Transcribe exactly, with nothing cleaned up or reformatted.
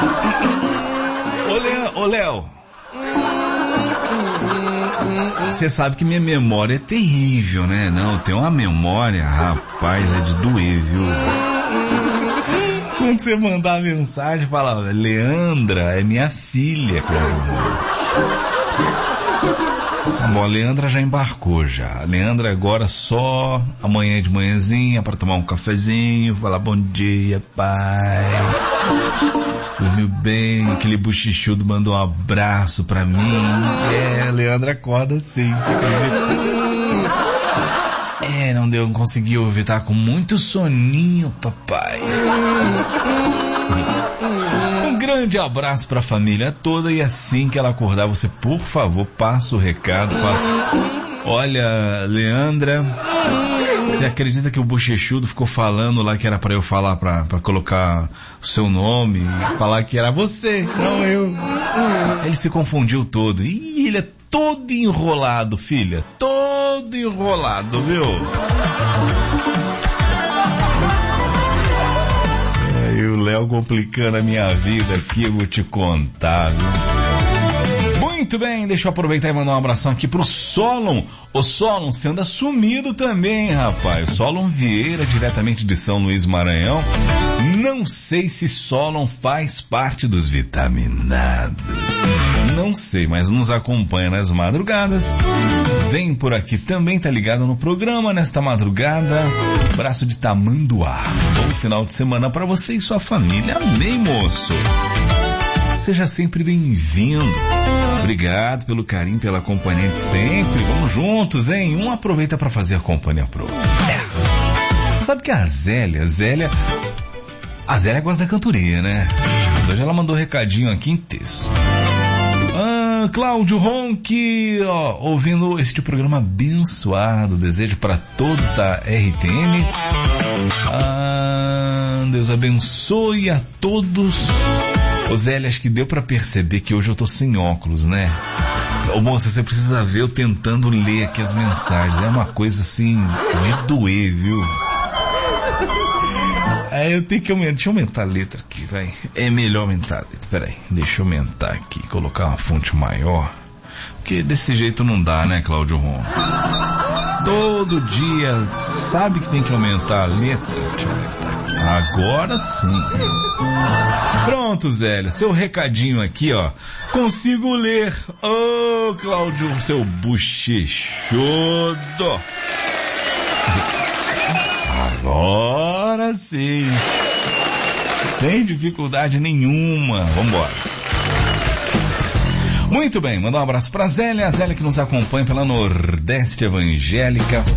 Ô, Léo, ô, Léo. Você sabe que minha memória é terrível, né? Não, tem uma memória, rapaz, é de doer, viu? Quando você mandar mensagem, fala, Leandra, é minha filha, cara. Bom, a Leandra já embarcou já. A Leandra agora só amanhã de manhãzinha para tomar um cafezinho, falar bom dia, pai. Dormiu bem, aquele buchichudo mandou um abraço pra mim. É, a Leandra acorda assim, você acredita? É, não deu, não consegui ouvir, tá com muito soninho, papai. Um grande abraço pra família toda e assim que ela acordar, você, por favor, passa o recado. Fala, olha, Leandra, você acredita que o bochechudo ficou falando lá que era pra eu falar, pra, pra colocar o seu nome e falar que era você, não eu. Ele se confundiu todo. Ih, ele é todo enrolado, filha. Todo enrolado, viu? É, e o Léo complicando a minha vida aqui, eu vou te contar, viu? Muito bem, deixa eu aproveitar e mandar um abração aqui pro Solon. Ô Solon, você anda sumido também, rapaz. Solon Vieira, diretamente de São Luís, Maranhão. Não sei se Solon faz parte dos vitaminados. Não sei, mas nos acompanha nas madrugadas. Vem por aqui também, tá ligado no programa nesta madrugada. Braço de Tamanduá. Bom final de semana pra você e sua família. Amém, moço. Seja sempre bem-vindo. Obrigado pelo carinho, pela companhia de sempre. Vamos juntos, hein? Um aproveita para fazer a companhia pro outro. É. Sabe que a Zélia, a Zélia... A Zélia gosta da cantoria, né? Hoje ela mandou um recadinho aqui em texto. Ah, Cláudio Ronque, ó, ouvindo este programa abençoado. Desejo para todos da R T M. Ah, Deus abençoe a todos. Ô Zélia, acho que deu pra perceber que hoje eu tô sem óculos, né? Ô moça, você precisa ver eu tentando ler aqui as mensagens. É uma coisa assim, de doer, viu? Aí eu tenho que aumentar. Deixa eu aumentar a letra aqui, vai. É melhor aumentar a letra. Pera aí, deixa eu aumentar aqui, colocar uma fonte maior. Porque desse jeito não dá, né, Cláudio Ron? Todo dia sabe que tem que aumentar a letra. Deixa eu aumentar aqui. Agora sim. Pronto, Zélia, seu recadinho aqui, ó. Consigo ler. Ô, oh, Cláudio, seu bochechudo. Agora sim. Sem dificuldade nenhuma. Vambora. Muito bem, mandar um abraço pra Zélia, a Zélia que nos acompanha pela Nordeste Evangélica.